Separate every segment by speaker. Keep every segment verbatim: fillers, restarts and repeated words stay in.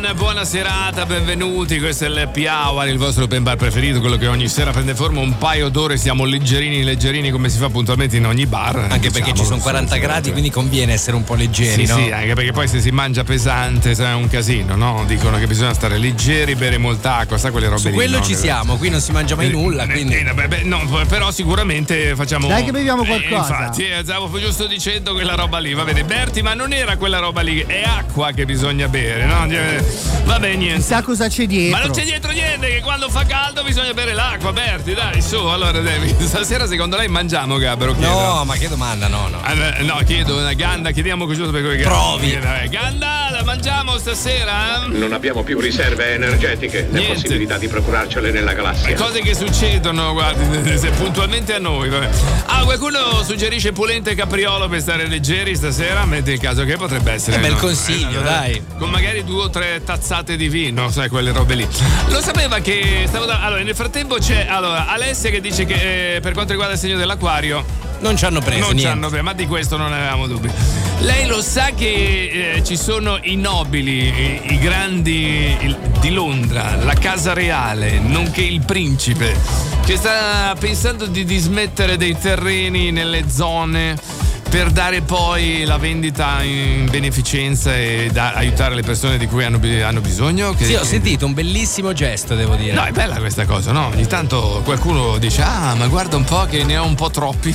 Speaker 1: One, buona serata, benvenuti. Questo è l'Happy Hour, il vostro open bar preferito, quello che ogni sera prende forma un paio d'ore, siamo leggerini leggerini come si fa puntualmente in ogni bar.
Speaker 2: Anche
Speaker 1: diciamo,
Speaker 2: perché ci sono quaranta gradi, quindi conviene essere un po' leggeri,
Speaker 1: sì,
Speaker 2: no?
Speaker 1: Sì, anche perché poi se si mangia pesante è un casino, no? Dicono che bisogna stare leggeri, bere molta acqua, sa quelle robe
Speaker 2: Su
Speaker 1: lì.
Speaker 2: quello
Speaker 1: no?
Speaker 2: ci siamo, qui non si mangia mai
Speaker 1: eh,
Speaker 2: nulla, quindi.
Speaker 1: Eh, beh, beh, no, però sicuramente facciamo.
Speaker 3: Dai che beviamo qualcosa.
Speaker 1: Eh, infatti, eh, stavo giusto dicendo quella roba lì, va bene. Berti, ma non era quella roba lì, è acqua che bisogna bere, no? Vabbè, niente.
Speaker 3: Chissà cosa c'è dietro.
Speaker 1: Ma non c'è dietro niente, che quando fa caldo bisogna bere l'acqua, Berti, dai, su. Allora, dai, stasera secondo lei mangiamo, Gabbro? Chiedo.
Speaker 2: No, ma che domanda, no, no.
Speaker 1: Eh, no, chiedo una Ganda, chiediamo giusto per quello che.
Speaker 2: Provi.
Speaker 1: Ganda, la mangiamo stasera?
Speaker 4: Non abbiamo più riserve energetiche né
Speaker 1: Niente.
Speaker 4: possibilità di procurarcele nella galassia.
Speaker 1: Cose che succedono, guardi, se puntualmente a noi. Vabbè. Ah, qualcuno suggerisce polenta e capriolo per stare leggeri stasera? Mette il caso che potrebbe essere.
Speaker 2: È bel
Speaker 1: no?
Speaker 2: consiglio,
Speaker 1: eh,
Speaker 2: dai.
Speaker 1: Con magari due o tre tazzate di vino, sai, quelle robe lì. Lo sapeva che stavo da... Allora, nel frattempo c'è allora Alessia che dice che eh, per quanto riguarda il segno dell'acquario
Speaker 2: non ci hanno preso
Speaker 1: non
Speaker 2: niente.
Speaker 1: ci hanno preso, ma di questo non avevamo dubbi. Lei lo sa che eh, ci sono i nobili, i, i grandi il, di Londra, la casa reale, nonché il principe, che sta pensando di dismettere dei terreni nelle zone per dare poi la vendita in beneficenza e da, aiutare le persone di cui hanno, hanno bisogno. Che,
Speaker 2: sì, ho sentito un bellissimo gesto, devo dire.
Speaker 1: No, è bella questa cosa, no? Ogni tanto qualcuno dice, ah, ma guarda un po' che ne ho un po' troppi.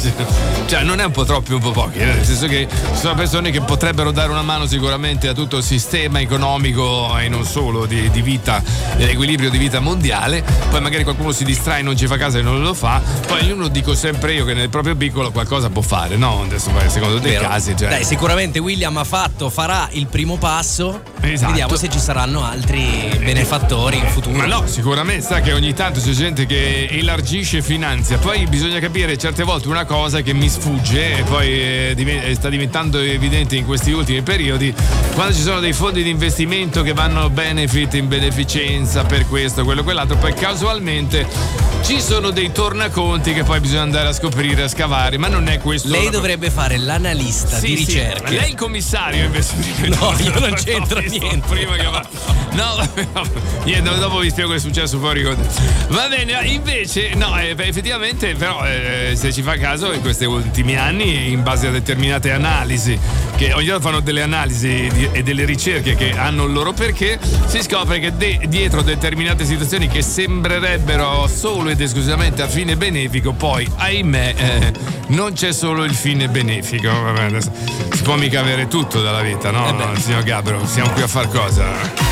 Speaker 1: Cioè, non è un po' troppi, un po' pochi, eh? Nel senso che ci sono persone che potrebbero dare una mano sicuramente a tutto il sistema economico e non solo di, di vita, dell'equilibrio di vita mondiale. Poi magari qualcuno si distrae, non ci fa caso e non lo fa. Poi ognuno, dico sempre io, che nel proprio piccolo qualcosa può fare, no? Adesso secondo dei
Speaker 2: Vero.
Speaker 1: casi, cioè.
Speaker 2: Dai, sicuramente William ha fatto, farà il primo passo.
Speaker 1: Esatto.
Speaker 2: Vediamo se ci saranno altri benefattori in futuro.
Speaker 1: Ma no, sicuramente sa che ogni tanto c'è gente che elargisce e finanzia. Poi bisogna capire certe volte una cosa che mi sfugge e poi eh, div- sta diventando evidente in questi ultimi periodi, quando ci sono dei fondi di investimento che vanno benefit in beneficenza per questo, quello, quell'altro, poi casualmente ci sono dei tornaconti che poi bisogna andare a scoprire, a scavare, ma non è questo.
Speaker 2: Lei dovrebbe fare l'analista
Speaker 1: sì,
Speaker 2: di
Speaker 1: sì,
Speaker 2: ricerche.
Speaker 1: lei è il commissario invece.
Speaker 2: No, io non c'entro
Speaker 1: no,
Speaker 2: niente.
Speaker 1: Prima che va. No, vabbè, no, niente, dopo vi spiego che è successo fuori con te. Va bene, invece, no, eh, effettivamente, però, eh, se ci fa caso, in questi ultimi anni, in base a determinate analisi, che ogni tanto fanno delle analisi di, e delle ricerche che hanno il loro perché, si scopre che de, dietro determinate situazioni che sembrerebbero solo ed esclusivamente a fine benefico, poi, ahimè, eh, non c'è solo il fine benefico. Vabbè, adesso, si può mica avere tutto dalla vita, no?
Speaker 2: Eh beh.
Speaker 1: Signor Gabbro, siamo qui a far cosa?